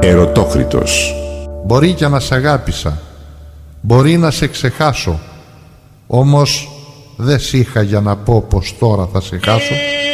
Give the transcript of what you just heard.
Ερωτόκριτος. Μπορεί και να σ' αγάπησα, μπορεί να σε ξεχάσω, όμως δεν σ' είχα για να πω πως τώρα θα σε χάσω.